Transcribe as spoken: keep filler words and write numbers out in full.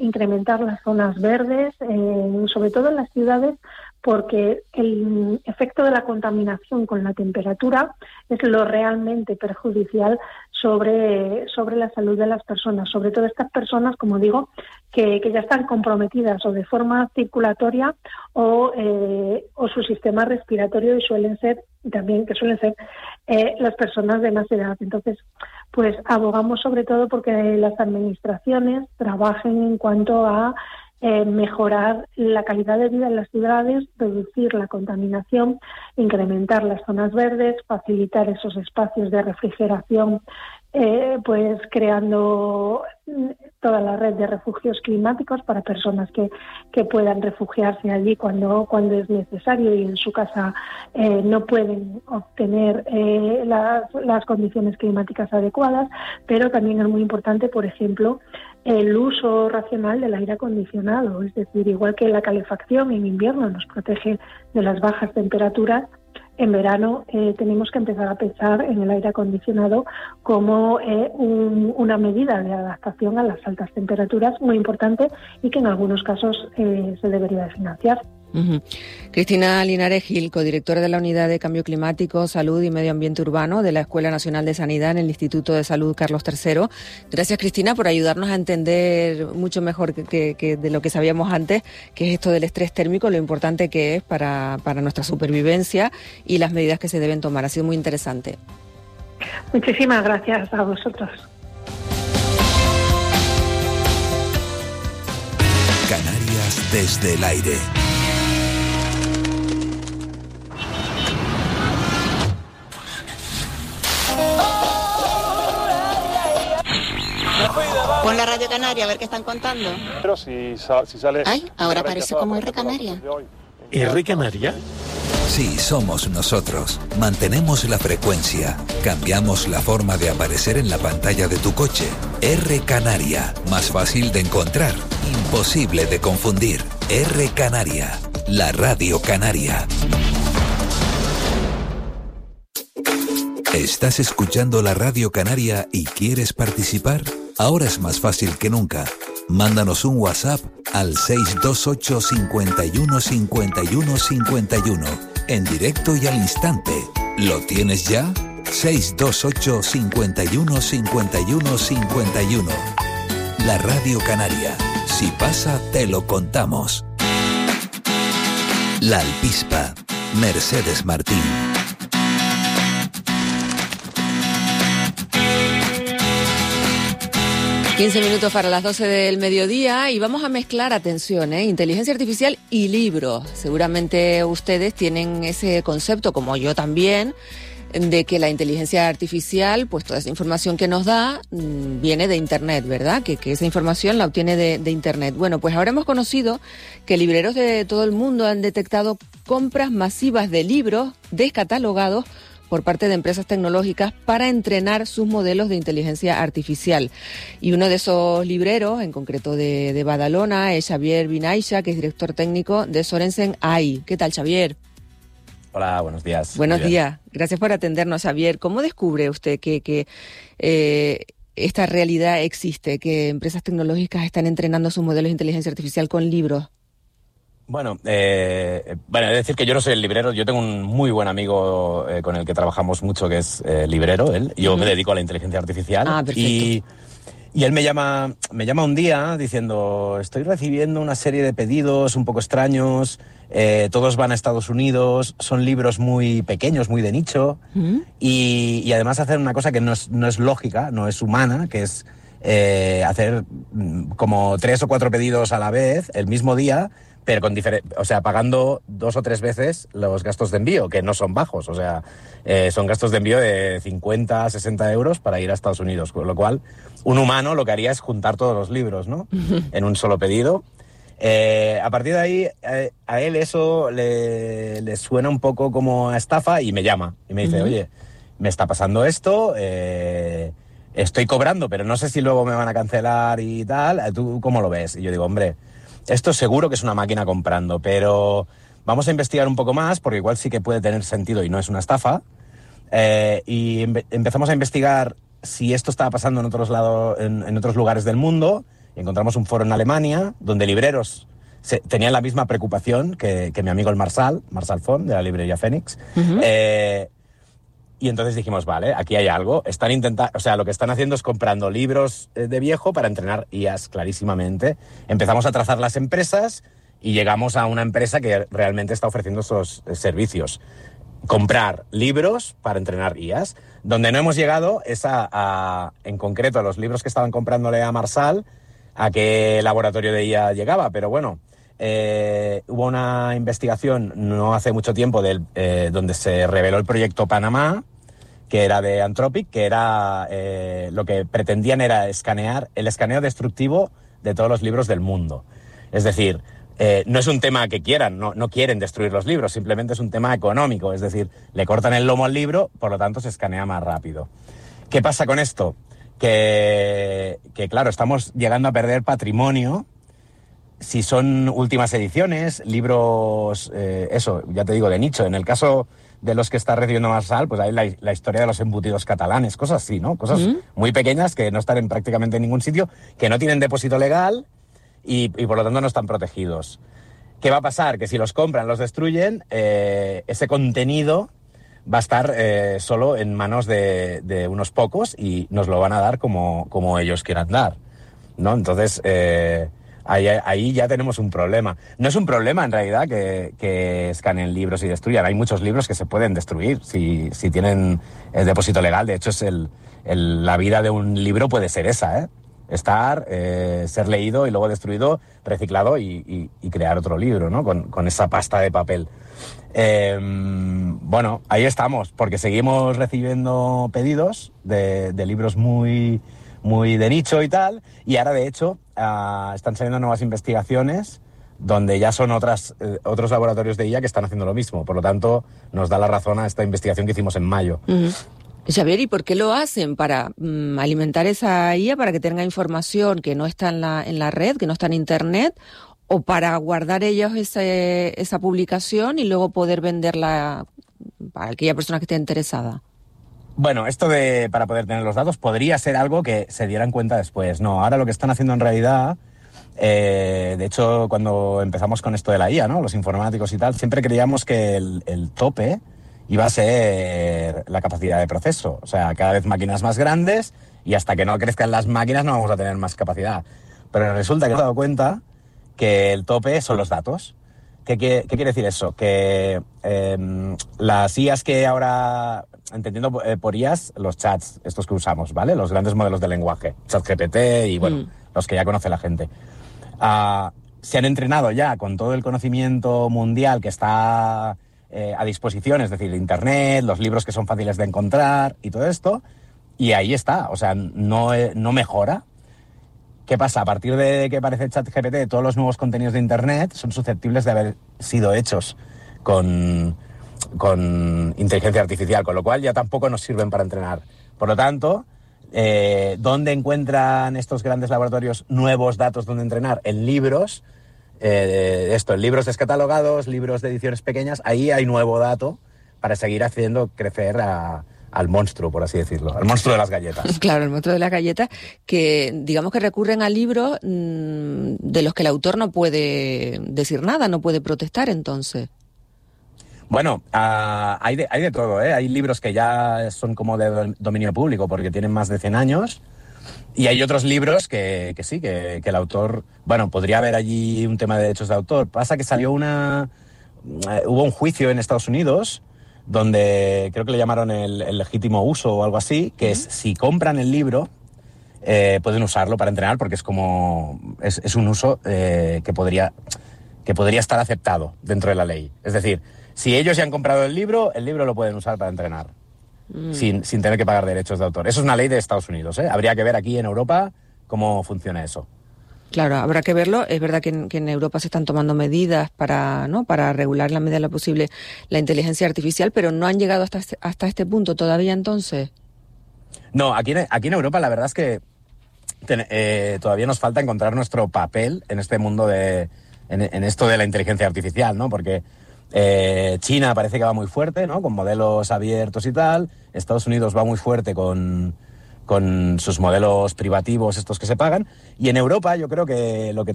incrementar las zonas verdes, eh, sobre todo en las ciudades, porque el efecto de la contaminación con la temperatura es lo realmente perjudicial sobre, sobre la salud de las personas, sobre todo estas personas, como digo, que, que ya están comprometidas o de forma circulatoria o, eh, o su sistema respiratorio, y suelen ser también que suelen ser eh, las personas de más edad. Entonces, pues abogamos sobre todo porque las administraciones trabajen en cuanto a Eh, mejorar la calidad de vida en las ciudades, reducir la contaminación, incrementar las zonas verdes, facilitar esos espacios de refrigeración, eh, pues creando toda la red de refugios climáticos para personas que, que puedan refugiarse allí cuando, cuando es necesario y en su casa eh, no pueden obtener eh, las, las condiciones climáticas adecuadas, pero también es muy importante, por ejemplo, el uso racional del aire acondicionado, es decir, igual que la calefacción en invierno nos protege de las bajas temperaturas, en verano eh, tenemos que empezar a pensar en el aire acondicionado como eh, un, una medida de adaptación a las altas temperaturas muy importante y que en algunos casos eh, se debería de financiar. Uh-huh. Cristina Linares Gil, codirectora de la Unidad de Cambio Climático, Salud y Medio Ambiente Urbano de la Escuela Nacional de Sanidad en el Instituto de Salud Carlos tercero. Gracias, Cristina, por ayudarnos a entender mucho mejor que, que, que de lo que sabíamos antes, que es esto del estrés térmico, lo importante que es para, para nuestra supervivencia y las medidas que se deben tomar. Ha sido muy interesante. Muchísimas gracias a vosotros. Canarias desde el aire. Pon la Radio Canaria a ver qué están contando. Pero si, si sale... Ay, ahora parece como R Canaria. ¿R Canaria? Sí, somos nosotros. Mantenemos la frecuencia. Cambiamos la forma de aparecer en la pantalla de tu coche. R Canaria. Más fácil de encontrar. Imposible de confundir. R Canaria. La Radio Canaria. ¿Estás escuchando la Radio Canaria y quieres participar? Ahora es más fácil que nunca. Mándanos un WhatsApp al seis dos ocho, cinco uno, cinco uno, cinco uno, en directo y al instante. ¿Lo tienes ya? seis dos ocho, cinco uno, cinco uno, cinco uno. La Radio Canaria. Si pasa, te lo contamos. La Alpispa. Mercedes Martín. quince minutos para las doce del mediodía y vamos a mezclar, atención, ¿eh? Inteligencia artificial y libros. Seguramente ustedes tienen ese concepto, como yo también, de que la inteligencia artificial, pues toda esa información que nos da, mmm, viene de Internet, ¿verdad? Que, que esa información la obtiene de, de Internet. Bueno, pues ahora hemos conocido que libreros de todo el mundo han detectado compras masivas de libros descatalogados por parte de empresas tecnológicas para entrenar sus modelos de inteligencia artificial. Y uno de esos libreros, en concreto de, de Badalona, es Xavier Vinaixa, que es director técnico de Sorensen A I. ¿Qué tal, Xavier? Hola, buenos días. Buenos días. Gracias por atendernos, Xavier. ¿Cómo descubre usted que, que eh, esta realidad existe, que empresas tecnológicas están entrenando sus modelos de inteligencia artificial con libros? Bueno, eh, bueno, es decir que yo no soy el librero. Yo tengo un muy buen amigo eh, con el que trabajamos mucho, que es eh, librero, él. Yo uh-huh. me dedico a la inteligencia artificial. Ah, perfecto. Y, y él me llama, me llama un día diciendo, estoy recibiendo una serie de pedidos un poco extraños, eh, todos van a Estados Unidos, son libros muy pequeños, muy de nicho, uh-huh. y, y además hacen una cosa que no es, no es lógica, no es humana, que es eh, hacer como tres o cuatro pedidos a la vez, el mismo día, pero con diferen- o sea, pagando dos o tres veces los gastos de envío, que no son bajos, o sea, eh, son gastos de envío de cincuenta, sesenta euros para ir a Estados Unidos, con lo cual un humano lo que haría es juntar todos los libros, ¿no? En un solo pedido. Eh, a partir de ahí, eh, a él eso le, le suena un poco como a estafa y me llama y me dice, uh-huh. oye, me está pasando esto, eh, estoy cobrando, pero no sé si luego me van a cancelar y tal, ¿tú cómo lo ves? Y yo digo, hombre, esto seguro que es una máquina comprando, pero vamos a investigar un poco más, porque igual sí que puede tener sentido y no es una estafa. Eh, y empe- empezamos a investigar si esto estaba pasando en otros lados, en, en otros lugares del mundo, y encontramos un foro en Alemania donde libreros se, tenían la misma preocupación que, que mi amigo el Marsal, Marsal Font, de la librería Fénix. Uh-huh. Eh, y entonces dijimos, vale, aquí hay algo. Están intentando, o sea, lo que están haciendo es comprando libros de viejo para entrenar I As clarísimamente. Empezamos a trazar las empresas y llegamos a una empresa que realmente está ofreciendo esos servicios. Comprar libros para entrenar I As. Donde no hemos llegado es a, a, en concreto, a los libros que estaban comprándole a Marsal, a qué laboratorio de I A llegaba. Pero bueno, eh, hubo una investigación no hace mucho tiempo del, eh, donde se reveló el proyecto Panamá, que era de Anthropic, que era eh, lo que pretendían era escanear el escaneo destructivo de todos los libros del mundo. Es decir, Eh, no es un tema que quieran, no, no quieren destruir los libros, simplemente es un tema económico, es decir, le cortan el lomo al libro, por lo tanto se escanea más rápido. ¿Qué pasa con esto? Que, que claro, estamos llegando a perder patrimonio si son últimas ediciones, libros, eh, eso, ya te digo, de nicho. En el caso de los que está recibiendo Marsal, pues hay la, la historia de los embutidos catalanes, cosas así, ¿no? Cosas ¿Mm? muy pequeñas que no están en prácticamente en ningún sitio, que no tienen depósito legal, Y, y por lo tanto no están protegidos. ¿Qué va a pasar? Que si los compran, los destruyen, eh, ese contenido va a estar eh, solo en manos de, de unos pocos y nos lo van a dar como, como ellos quieran dar, ¿no? Entonces, eh, ahí, ahí ya tenemos un problema. No es un problema, en realidad, que, que escaneen libros y destruyan. Hay muchos libros que se pueden destruir si, si tienen el depósito legal. De hecho, es el, el, la vida de un libro puede ser esa, ¿eh? Estar, eh, ser leído y luego destruido, reciclado y, y, y crear otro libro, ¿no? Con, con esa pasta de papel. Eh, bueno, ahí estamos, porque seguimos recibiendo pedidos de, de libros muy, muy de nicho y tal, y ahora, de hecho, uh, están saliendo nuevas investigaciones donde ya son otras, eh, otros laboratorios de I A que están haciendo lo mismo. Por lo tanto, nos da la razón a esta investigación que hicimos en mayo. Uh-huh. Xavier, ¿y por qué lo hacen? ¿Para mm, alimentar esa I A, para que tenga información que no está en la, en la red, que no está en Internet, o para guardar ellos ese, esa publicación y luego poder venderla para aquella persona que esté interesada? Bueno, esto de para poder tener los datos podría ser algo que se dieran cuenta después. No, ahora lo que están haciendo en realidad, eh, de hecho, cuando empezamos con esto de la I A, ¿no? Los informáticos y tal, siempre creíamos que el, el tope iba a ser la capacidad de proceso. O sea, cada vez máquinas más grandes y hasta que no crezcan las máquinas no vamos a tener más capacidad. Pero resulta que me he dado cuenta que el tope son los datos. ¿Qué, qué, qué quiere decir eso? Que eh, las I As que ahora, entendiendo eh, por I As, los chats, estos que usamos, ¿vale? Los grandes modelos de lenguaje, ChatGPT y, bueno, mm. los que ya conoce la gente. Uh, se han entrenado ya con todo el conocimiento mundial que está Eh, a disposición, es decir, Internet, los libros que son fáciles de encontrar y todo esto, y ahí está, o sea, no, no mejora. ¿Qué pasa? A partir de que aparece ChatGPT, todos los nuevos contenidos de Internet son susceptibles de haber sido hechos con, con inteligencia artificial, con lo cual ya tampoco nos sirven para entrenar. Por lo tanto, eh, ¿dónde encuentran estos grandes laboratorios nuevos datos donde entrenar? En libros. Eh, esto, en libros descatalogados, libros de ediciones pequeñas, ahí hay nuevo dato para seguir haciendo crecer a, al monstruo, por así decirlo, al monstruo de las galletas. Claro, el monstruo de las galletas, que digamos que recurren a libros mmm, de los que el autor no puede decir nada, no puede protestar, entonces. Bueno, uh, hay, de, hay de todo, ¿eh? Hay libros que ya son como de dominio público porque tienen más de cien años. Y hay otros libros que, que sí, que, que el autor... Bueno, podría haber allí un tema de derechos de autor. Pasa que salió una... Eh, hubo un juicio en Estados Unidos donde creo que le llamaron el, el legítimo uso o algo así, que uh-huh. es si compran el libro, eh, pueden usarlo para entrenar porque es como... Es, es un uso eh, que, podría, que podría estar aceptado dentro de la ley. Es decir, si ellos ya han comprado el libro, el libro lo pueden usar para entrenar. Mm. Sin, sin tener que pagar derechos de autor. Eso es una ley de Estados Unidos, ¿eh? Habría que ver aquí en Europa cómo funciona eso. Claro, habrá que verlo. Es verdad que en, que en Europa se están tomando medidas para, ¿no? para regular en la medida de lo posible la inteligencia artificial, pero no han llegado hasta este, hasta este punto todavía entonces. No, aquí en, aquí en Europa la verdad es que ten, eh, todavía nos falta encontrar nuestro papel en este mundo de, en, en esto de la inteligencia artificial, ¿no? Porque Eh, China parece que va muy fuerte, ¿no? Con modelos abiertos y tal. Estados Unidos va muy fuerte con, con sus modelos privativos, estos que se pagan. Y en Europa yo creo que lo que